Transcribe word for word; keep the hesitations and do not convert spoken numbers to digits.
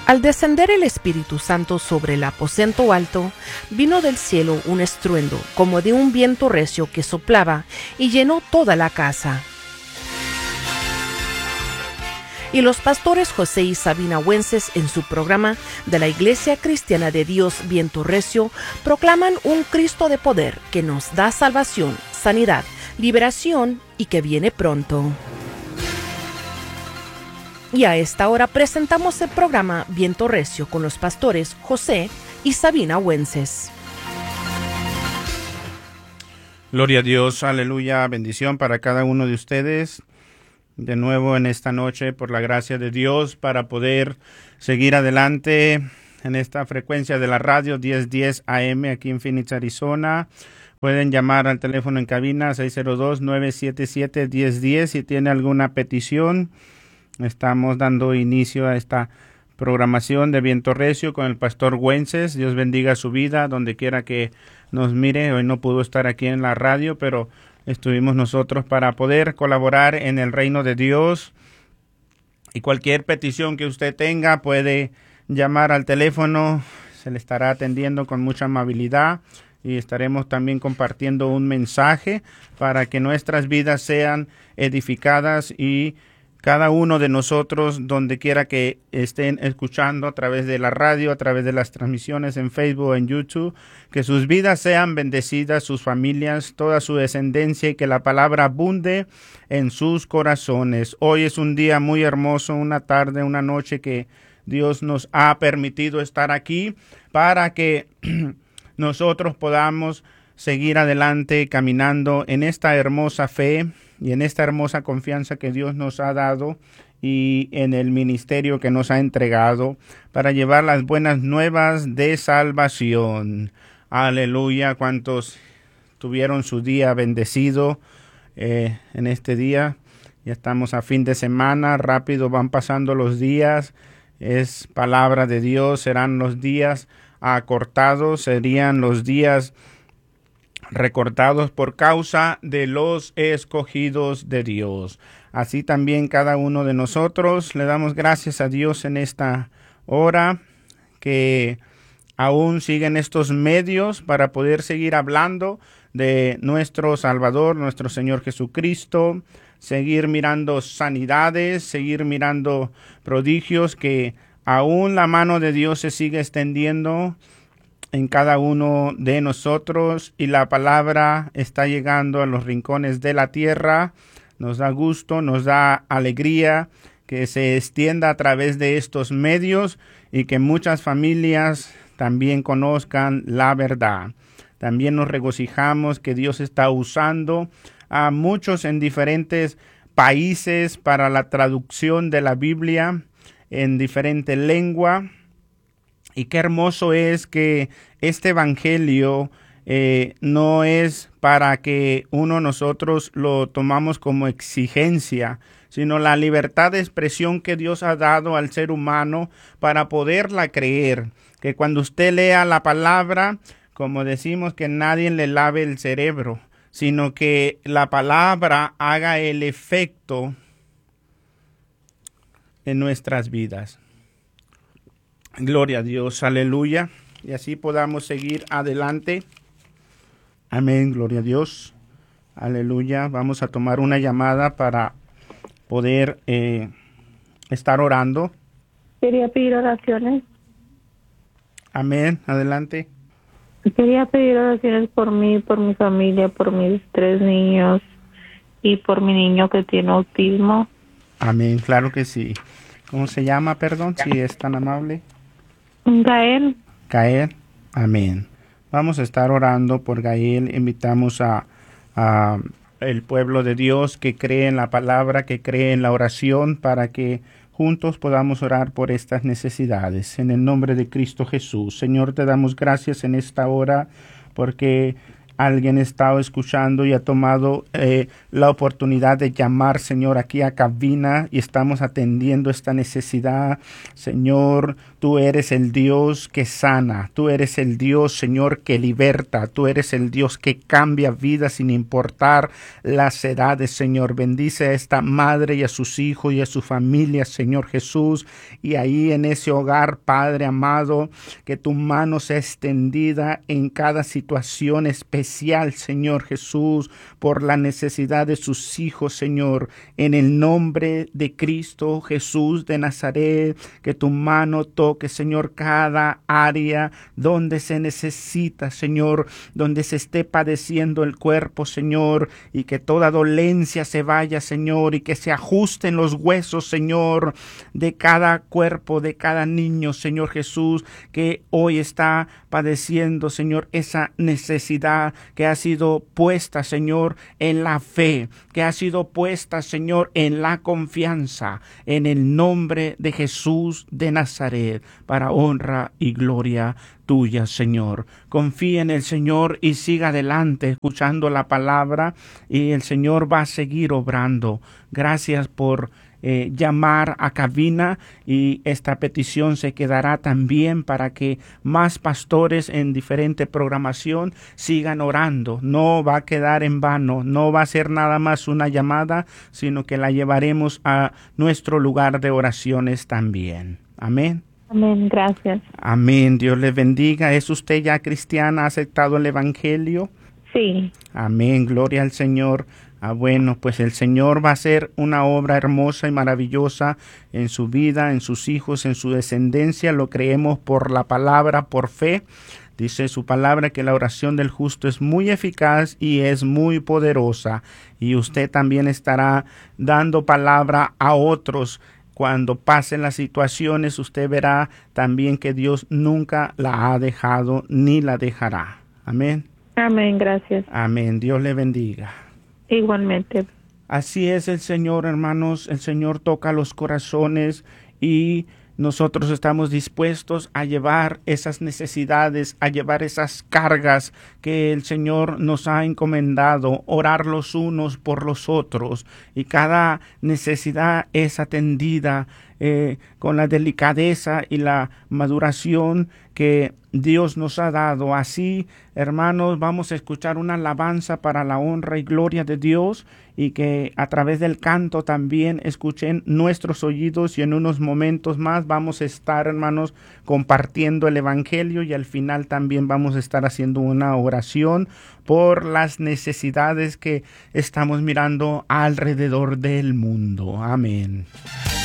Al descender el Espíritu Santo sobre el aposento alto, vino del cielo un estruendo como de un viento recio que soplaba y llenó toda la casa. Y los pastores José y Sabina Wences, en su programa de la Iglesia Cristiana de Dios Viento Recio, proclaman un Cristo de poder que nos da salvación, sanidad, liberación y que viene pronto. Y a esta hora presentamos el programa Viento Recio con los pastores José y Sabina Wences. Gloria a Dios, aleluya, bendición para cada uno de ustedes. De nuevo en esta noche, por la gracia de Dios, para poder seguir adelante en esta frecuencia de la radio diez diez A M aquí en Phoenix, Arizona. Pueden llamar al teléfono en cabina seis cero dos, nueve siete siete, uno cero uno cero si tiene alguna petición. Estamos dando inicio a esta programación de Viento Recio con el pastor Wences. Dios bendiga su vida donde quiera que nos mire. Hoy no pudo estar aquí en la radio, pero estuvimos nosotros para poder colaborar en el reino de Dios. Y cualquier petición que usted tenga puede llamar al teléfono. Se le estará atendiendo con mucha amabilidad. Y estaremos también compartiendo un mensaje para que nuestras vidas sean edificadas y cada uno de nosotros, donde quiera que estén escuchando a través de la radio, a través de las transmisiones en Facebook, en YouTube, que sus vidas sean bendecidas, sus familias, toda su descendencia y que la palabra abunde en sus corazones. Hoy es un día muy hermoso, una tarde, una noche que Dios nos ha permitido estar aquí para que nosotros podamos seguir adelante caminando en esta hermosa fe y en esta hermosa confianza que Dios nos ha dado y en el ministerio que nos ha entregado para llevar las buenas nuevas de salvación. Aleluya, cuántos tuvieron su día bendecido eh, en este día. Ya estamos a fin de semana, rápido van pasando los días. Es palabra de Dios, serán los días acortados, serían los días recortados por causa de los escogidos de Dios. Así también cada uno de nosotros le damos gracias a Dios en esta hora que aún siguen estos medios para poder seguir hablando de nuestro Salvador, nuestro Señor Jesucristo, seguir mirando sanidades, seguir mirando prodigios, que aún la mano de Dios se sigue extendiendo en cada uno de nosotros y la palabra está llegando a los rincones de la tierra. Nos da gusto, nos da alegría que se extienda a través de estos medios y que muchas familias también conozcan la verdad. También nos regocijamos que Dios está usando a muchos en diferentes países para la traducción de la Biblia en diferente lengua. Y qué hermoso es que este evangelio eh, no es para que uno nosotros lo tomamos como exigencia, sino la libertad de expresión que Dios ha dado al ser humano para poderla creer. Que cuando usted lea la palabra, como decimos, que nadie le lave el cerebro, sino que la palabra haga el efecto en nuestras vidas. Gloria a Dios, aleluya. Y así podamos seguir adelante. Amén, gloria a Dios. Aleluya. Vamos a tomar una llamada para poder eh, estar orando. Quería pedir oraciones. Amén, adelante. Quería pedir oraciones por mí, por mi familia, por mis tres niños y por mi niño que tiene autismo. Amén, claro que sí. ¿Cómo se llama, perdón, si es tan amable? Gael. Gael, amén. Vamos a estar orando por Gael. Invitamos a, a el pueblo de Dios que cree en la palabra, que cree en la oración, para que juntos podamos orar por estas necesidades. En el nombre de Cristo Jesús. Señor, te damos gracias en esta hora porque alguien ha estado escuchando y ha tomado eh, la oportunidad de llamar, Señor, aquí a cabina y estamos atendiendo esta necesidad. Señor, tú eres el Dios que sana, tú eres el Dios, Señor, que liberta, tú eres el Dios que cambia vidas sin importar las edades, Señor. Bendice a esta madre y a sus hijos y a su familia, Señor Jesús, y ahí en ese hogar, Padre amado, que tu mano sea extendida en cada situación especial, Señor Jesús, por la necesidad de sus hijos, Señor, en el nombre de Cristo Jesús de Nazaret, que tu mano toque, Señor, cada área donde se necesita, Señor, donde se esté padeciendo el cuerpo, Señor, y que toda dolencia se vaya, Señor, y que se ajusten los huesos, Señor, de cada cuerpo, de cada niño, Señor Jesús, que hoy está padeciendo, Señor, esa necesidad que ha sido puesta, Señor, en la fe, que ha sido puesta, Señor, en la confianza, en el nombre de Jesús de Nazaret, para honra y gloria tuya, Señor. Confía en el Señor y siga adelante escuchando la palabra y el Señor va a seguir obrando. Gracias por Eh, llamar a cabina y esta petición se quedará también para que más pastores en diferente programación sigan orando. No va a quedar en vano, no va a ser nada más una llamada, sino que la llevaremos a nuestro lugar de oraciones también. Amén. Amén, gracias. Amén, Dios le bendiga. ¿Es usted ya cristiana? ¿Ha aceptado el evangelio? Sí. Amén, gloria al Señor. Ah, bueno, pues el Señor va a hacer una obra hermosa y maravillosa en su vida, en sus hijos, en su descendencia. Lo creemos por la palabra, por fe. Dice su palabra que la oración del justo es muy eficaz y es muy poderosa. Y usted también estará dando palabra a otros. Cuando pasen las situaciones, usted verá también que Dios nunca la ha dejado ni la dejará. Amén. Amén, gracias. Amén. Dios le bendiga. Igualmente. Así es el Señor, hermanos. El Señor toca los corazones y nosotros estamos dispuestos a llevar esas necesidades, a llevar esas cargas que el Señor nos ha encomendado, orar los unos por los otros. Y cada necesidad es atendida eh, con la delicadeza y la maduración que Dios nos ha dado. Así, hermanos, vamos a escuchar una alabanza para la honra y gloria de Dios y que a través del canto también escuchen nuestros oídos y en unos momentos más vamos a estar, hermanos, compartiendo el evangelio y al final también vamos a estar haciendo una oración por las necesidades que estamos mirando alrededor del mundo. Amén.